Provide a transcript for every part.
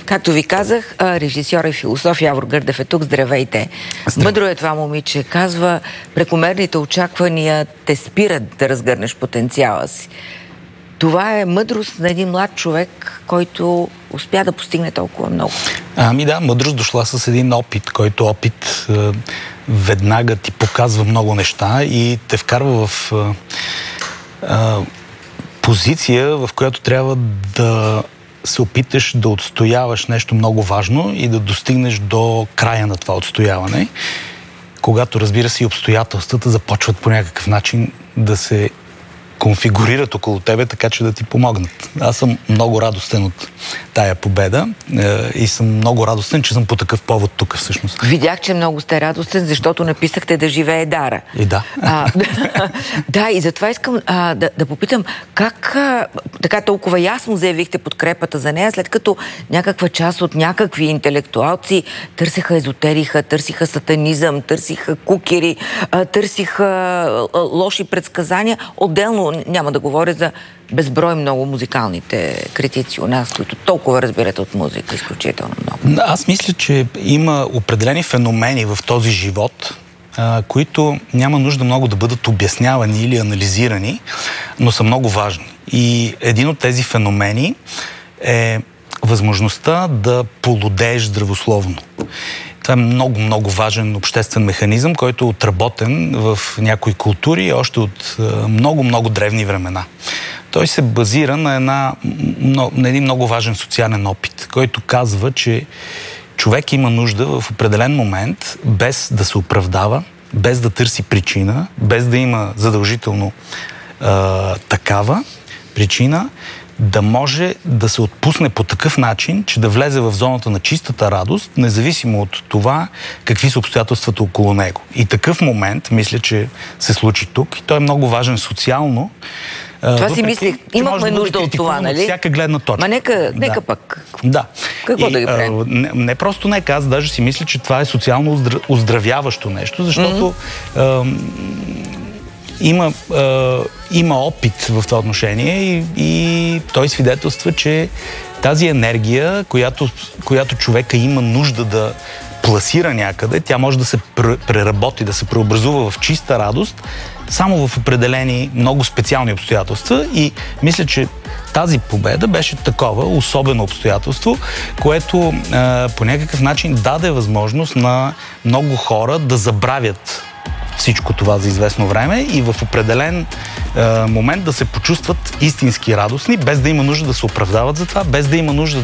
Както ви казах, режисьор и философ Явор Гърдев е тук. Здравейте. Мъдро е това момиче. Казва, прекомерните очаквания те спират да разгърнеш потенциала си. Това е мъдрост на един млад човек, който успя да постигне толкова много. Ами да, мъдрост дошла с един опит, който опит веднага ти показва много неща и те вкарва в позиция, в която трябва да се опиташ да отстояваш нещо много важно и да достигнеш до края на това отстояване, когато, разбира се, и обстоятелствата започват по някакъв начин да се конфигурират около тебе, така че да ти помогнат. Аз съм много радостен от тая победа и съм много радостен, че съм по такъв повод тук всъщност. Видях, че много сте радостен, защото написахте да живее Дара. И да. Да, и затова искам да попитам, как така толкова ясно заявихте подкрепата за нея, след като някаква част от някакви интелектуалци търсиха езотерика, търсиха сатанизъм, търсиха кукери, търсиха лоши предсказания. Отделно няма да говоря за безброй много музикалните критици у нас, които толкова разбират от музика, изключително много. Аз мисля, че има определени феномени в този живот, които няма нужда много да бъдат обяснявани или анализирани, но са много важни. И един от тези феномени е възможността да полудееш здравословно. Това е много, много важен обществен механизъм, който е отработен в някои култури още от много, много древни времена. Той се базира на един много важен социален опит, който казва, че човек има нужда в определен момент, без да се оправдава, без да търси причина, без да има задължително такава причина, да може да се отпусне по такъв начин, че да влезе в зоната на чистата радост, независимо от това какви са обстоятелствата около него. И такъв момент, мисля, че се случи тук. И той е много важен социално. Това си мислих. Имахме нужда от това, нали? Всяка гледна точка. Ма нека пък. Да. Какво да ги правим? Не просто нека, аз даже си мисля, че това е социално оздравяващо нещо, защото има опит в това отношение и той свидетелства, че тази енергия, която човека има нужда да пласира някъде, тя може да се преработи, да се преобразува в чиста радост, само в определени много специални обстоятелства и мисля, че тази победа беше такова особено обстоятелство, което по някакъв начин даде възможност на много хора да забравят всичко това за известно време и в определен момент да се почувстват истински радостни, без да има нужда да се оправдават за това, без да има нужда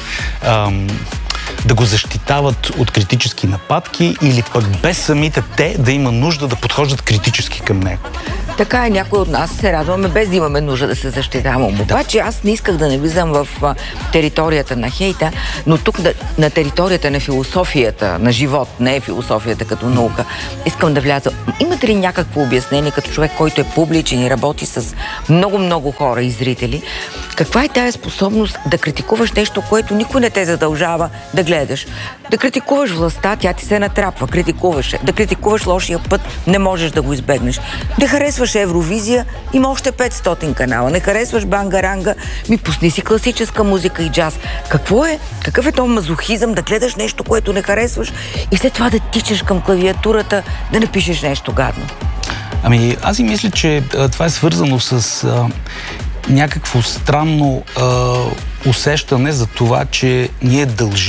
да го защитават от критически нападки или пък без самите те да има нужда да подхождат критически към него. Така е, някой от нас се радваме, без да имаме нужда да се защитаваме. Обаче аз не исках да навлизам в територията на хейта, но тук на територията на философията, на живот, не е философията като наука. Искам да вляза. Имате ли някакво обяснение като човек, който е публичен и работи с много хора и зрители? Каква е тая способност да критикуваш нещо, което никой не те задължава да гледаш? Да критикуваш властта, тя ти се натрапва, критикуваш. Да критикуваш лошия път, не можеш да го избегнеш. Да харесваш Евровизия, има още 500 канала. Не харесваш бангаранга, пусни си класическа музика и джаз. Какъв е то мазохизъм да гледаш нещо, което не харесваш и след това да тичаш към клавиатурата да напишеш нещо гадно? Ами, аз и мисля, че това е свързано с някакво странно усещане за това, че ние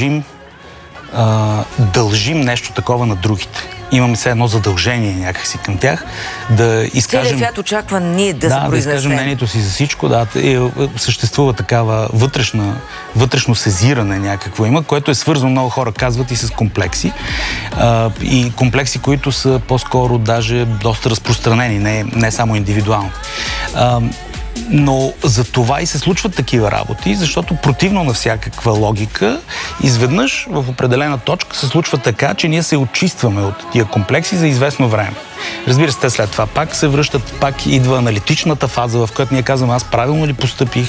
дължим нещо такова на другите. Имаме все едно задължение някакси към тях да изкажем... Целият свят очаква ние да се произнесем. Да изкажем мнението си за всичко. Да, съществува такава вътрешно сезиране някакво има, което е свързано, много хора казват, и с комплекси. И комплекси, които са по-скоро даже доста разпространени, не само индивидуално. Но за това и се случват такива работи, защото противно на всякаква логика, изведнъж в определена точка се случва така, че ние се очистваме от тия комплекси за известно време. Разбира се, те след това пак се връщат, пак идва аналитичната фаза, в която ние казваме, аз правилно ли постъпих,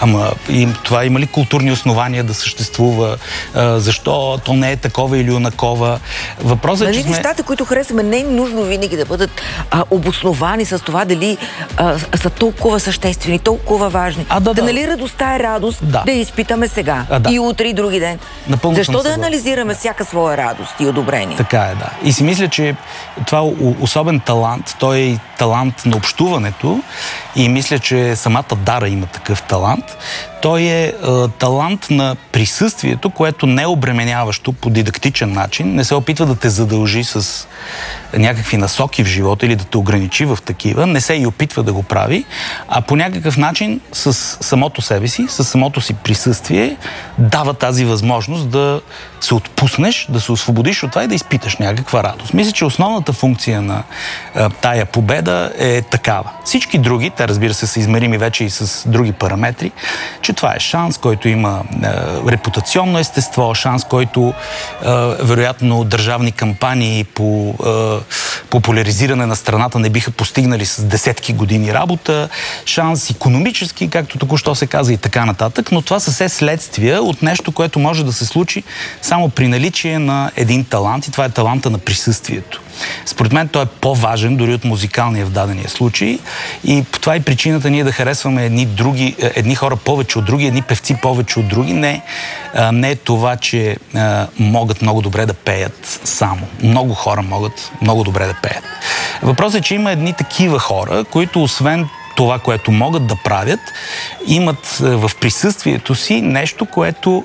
това има ли културни основания да съществува, защо то не е такова или онакова. Въпросът е, че нещата, които харесваме, не е нужно винаги да бъдат обосновани с това дали са толкова съществени, толкова важни. Нали радостта е радост, да изпитаме сега и утре и други ден. Напълно защо да анализираме всяка своя радост и одобрение? Така е, да. И си мисля, че това е особен талант, той е талант на общуването и мисля, че самата Дара има такъв талант. Той е талант на присъствието, което не е обременяващо по дидактичен начин, не се опитва да те задължи с някакви насоки в живота или да те ограничи в такива, не се и опитва да го прави, а по някакъв начин с самото себе си, с самото си присъствие дава тази възможност да се отпуснеш, да се освободиш от това и да изпиташ някаква радост. Мисля, че основната функция на тая победа е такава. Всички други, те разбира се са измерими вече и с други параметри, че това е шанс, който има репутационно естество, шанс, който вероятно държавни кампании по популяризиране на страната не биха постигнали с десетки години работа, шанс икономически, както току-що се каза и така нататък, но това са все следствия от нещо, което може да се случи само при наличие на един талант и това е таланта на присъствието. Според мен той е по-важен дори от музикалния в дадения случай и това е причината ние да харесваме едни хора повече от други, едни певци повече от други. Не е това, че могат много добре да пеят само. Много хора могат много добре да пеят. Въпросът е, че има едни такива хора, които освен това, което могат да правят, имат в присъствието си нещо, което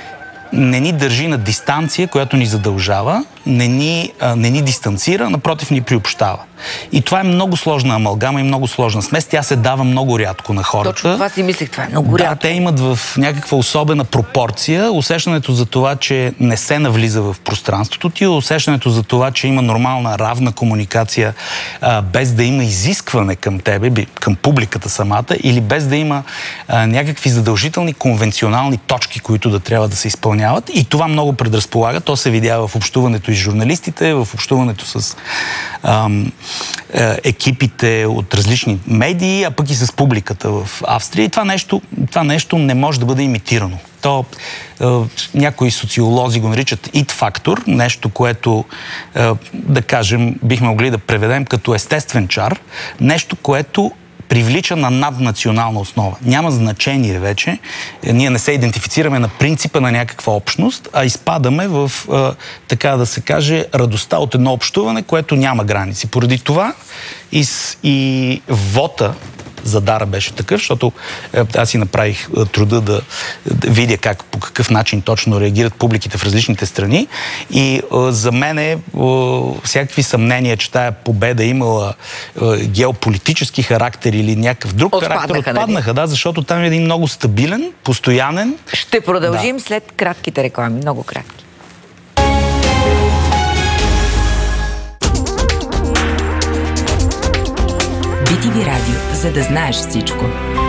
не ни държи на дистанция, която ни задължава, не ни дистанцира, напротив ни приобщава. И това е много сложна амалгама и много сложна смес. Тя се дава много рядко на хората. Точно това си мислех, това е много рядко. Да, те имат в някаква особена пропорция усещането за това, че не се навлиза в пространството ти, усещането за това, че има нормална, равна комуникация, без да има изискване към тебе, към публиката самата, или без да има някакви задължителни конвенционални точки, които да трябва да се изпълняват. И това много предразполага. То се видява в общуването и с журналистите, в общуването с екипите от различни медии, а пък и с публиката в Австрия. И това нещо не може да бъде имитирано. То някои социолози го наричат ит-фактор, нещо, което, да кажем, бихме могли да преведем като естествен чар, нещо, което привлича на наднационална основа. Няма значение вече. Ние не се идентифицираме на принципа на някаква общност, а изпадаме в, така да се каже, радостта от едно общуване, което няма граници. Поради това и вота за Дара беше такъв, защото аз си направих труда да видя по какъв начин точно реагират публиките в различните страни и за мен всякакви съмнения, че тая победа имала геополитически характер или някакъв друг характер, отпаднаха, да, защото там е един много стабилен, постоянен. Ще продължим след кратките реклами, много кратки. BTV Радио, за да знаеш всичко.